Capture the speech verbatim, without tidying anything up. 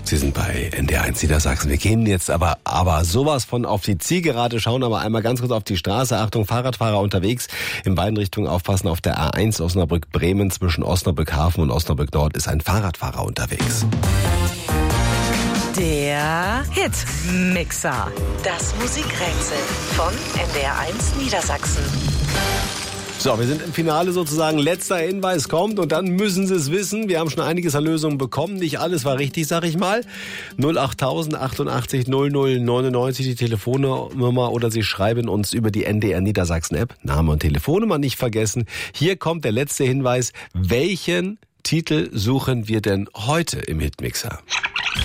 Sie sind bei N D R eins Niedersachsen. Wir gehen jetzt aber, aber sowas von auf die Zielgerade, schauen aber einmal ganz kurz auf die Straße. Achtung, Fahrradfahrer unterwegs. In beiden Richtungen aufpassen. Auf der A eins Osnabrück-Bremen zwischen Osnabrück-Hafen und Osnabrück-Nord ist ein Fahrradfahrer unterwegs. Der Hitmixer. Das Musikrätsel von N D R eins Niedersachsen. So, wir sind im Finale sozusagen. Letzter Hinweis kommt und dann müssen Sie es wissen. Wir haben schon einiges an Lösungen bekommen. Nicht alles war richtig, sag ich mal. null acht tausend achtundachtzig null null neunundneunzig die Telefonnummer oder Sie schreiben uns über die N D R Niedersachsen App. Name und Telefonnummer nicht vergessen. Hier kommt der letzte Hinweis. Welchen Titel suchen wir denn heute im Hitmixer?